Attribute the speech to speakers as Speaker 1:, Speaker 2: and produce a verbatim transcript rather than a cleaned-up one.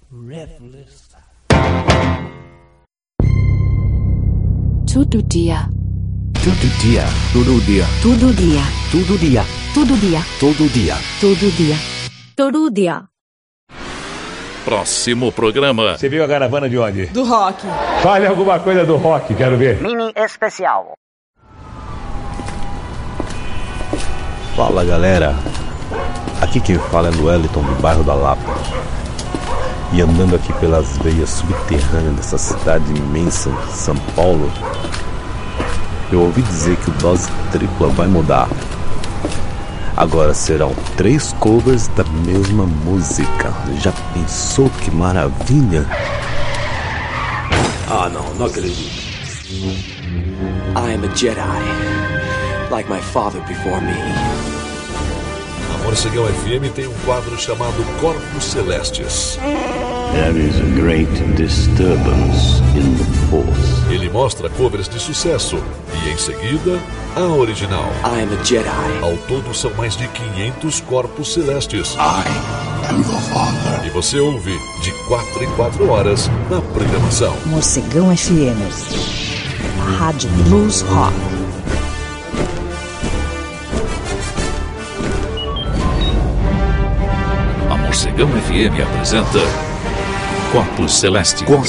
Speaker 1: Breathless.
Speaker 2: Todo dia.
Speaker 3: Todo dia.
Speaker 4: Todo dia.
Speaker 2: Todo dia.
Speaker 3: Todo dia.
Speaker 2: Todo dia.
Speaker 3: Todo dia.
Speaker 2: Todo dia. Todo dia.
Speaker 5: Próximo programa.
Speaker 1: Você viu a caravana de onde?
Speaker 6: Do rock.
Speaker 1: Fale alguma coisa do rock, quero ver.
Speaker 7: Mini especial.
Speaker 4: Fala, galera. Aqui quem fala é Wellington, do bairro da Lapa. E andando aqui pelas veias subterrâneas dessa cidade imensa de São Paulo, eu ouvi dizer que o Dose Tripla vai mudar. Agora serão três covers da mesma música. Já pensou que maravilha?
Speaker 3: Ah, não, não acredito.
Speaker 8: I am a Jedi, like my father before me.
Speaker 9: A Morcegão F M tem um quadro chamado Corpos Celestes.
Speaker 10: There is a great disturbance in the Force.
Speaker 9: Ele mostra covers de sucesso e, em seguida, a original.
Speaker 8: I am a Jedi.
Speaker 9: Ao todo, são mais de quinhentos Corpos Celestes.
Speaker 10: I am your father.
Speaker 9: E você ouve de quatro em quatro horas na programação.
Speaker 11: Morcegão F M. Rádio Blues Rock.
Speaker 5: A Morcegão F M apresenta Corpos Celestes.